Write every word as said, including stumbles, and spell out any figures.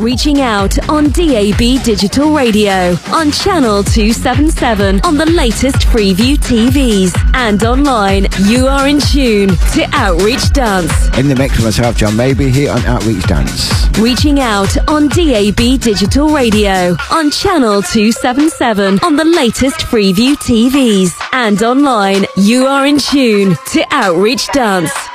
Reaching out on D A B Digital Radio, on Channel two seventy-seven, on the latest Freeview T Vs, and online. You are in tune to Outreach Dance. In the mix with myself, John Maybe, here on Outreach Dance. Reaching out on D A B Digital Radio, on Channel two seventy-seven, on the latest Freeview T Vs, and online. You are in tune to Outreach Dance.